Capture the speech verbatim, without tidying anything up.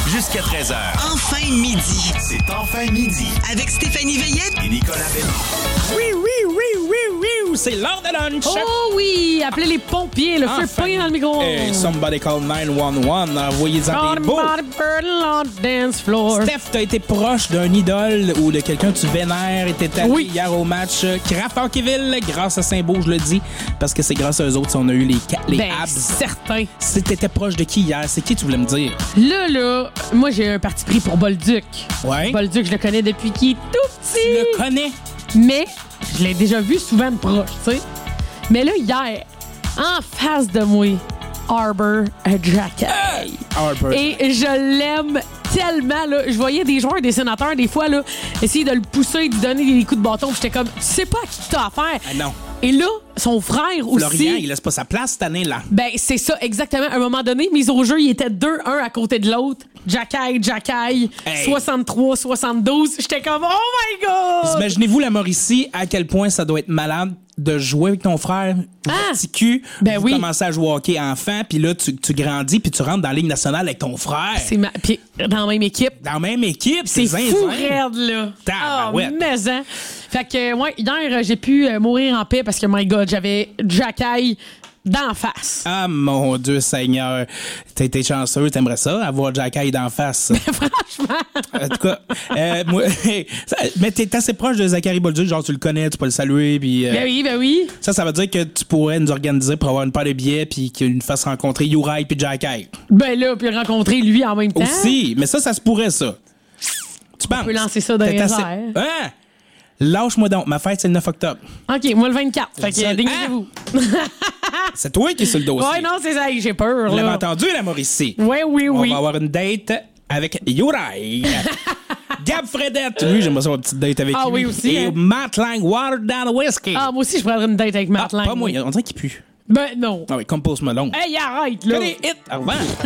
jusqu'à treize heures. Enfin midi. C'est Enfin midi. Avec Stéphanie Veillette Et Nicolas Bélan. Oui, oui, oui, oui, oui, c'est l'heure de lunch. Oh oui, appelez les pompiers, le feu Enfin. poigné dans le micro. Hey, somebody call neuf un un. Envoyez-en des beaux. Dance floor. Steph, t'as été proche d'un idole ou de quelqu'un que tu vénères et t'es allé Oui. hier au match Kraft Hockeyville grâce à Saint-Beau, je le dis, parce que c'est grâce à eux autres si on a eu les, ca- les Ben, abs. certain. Si t'étais proche de qui hier? C'est qui tu voulais me dire? Là, là, moi, j'ai un parti pris pour Bolduc. Ouais. Bolduc, je le connais depuis qu'il est tout petit. Tu le connais? Mais je l'ai déjà vu souvent de proche, tu sais. Mais là, hier, en face de moi, Arbor Jackay. Harper. Et je l'aime tellement, là. Je voyais des joueurs, des sénateurs, des fois, là, essayer de le pousser, de lui donner des coups de bâton. Puis j'étais comme, tu sais pas à qui t'as affaire. Ah non. Et là, son frère aussi. Florian, il laisse pas sa place cette année-là. Ben, c'est ça, exactement. À un moment donné, mise au jeu, il était deux un à côté de l'autre. Jackay, Jackay, Hey. soixante-trois soixante-douze. J'étais comme, oh my God! Imaginez-vous la Mauricie, à quel point ça doit être malade de jouer avec ton frère, Ah! petit cul, Ben vous oui. commencez à jouer au hockey enfant, puis là, tu, tu grandis, puis tu rentres dans la Ligue nationale avec ton frère. C'est ma... Puis, dans la même équipe. Dans la même équipe, C'est c'est fou zinzin. raide, là. Tabarouette. Ah, mais hein. Fait que, ouais, hier, j'ai pu euh, mourir en paix parce que, my God, j'avais Jackay d'en face. Ah, mon Dieu Seigneur. T'as été chanceux, t'aimerais ça, avoir Jackay d'en face. Franchement. En tout cas, euh, moi, ça- mais t'es assez proche de Zachary Bolduc, genre tu le connais, tu peux le saluer, puis euh, Ben oui, ben oui. ça, ça veut dire que tu pourrais nous organiser pour avoir une paire de billets, puis qu'il nous fasse rencontrer Uri puis Jackay. Ben là, puis rencontrer lui en même temps. Aussi, mais ça, ça se pourrait, ça. Tu penses? On peut lancer ça dans T'es les assez- airs. Hein? Lâche-moi donc. Ma fête, c'est le neuf octobre. OK, moi le vingt-quatre. Fait Ça- que déguisez-vous. C'est toi qui es sur le dossier. Ouais, non, c'est ça. J'ai peur, Vous l'avez là. entendu, la Mauricie? Ouais, oui, On oui. va avoir une date avec Uri. Gab Fredette. Lui, j'aimerais ça avoir une petite date avec Ah lui. oui, aussi, Et hein. Matt Lang, Water Down Whiskey. Ah, moi aussi, je prendrais une date avec Ah, Matt Lang. pas moi. On dirait qu'il pue. Ben non. Ah oui, comme Post Malone. Hey, arrête, là. Que des hits avant.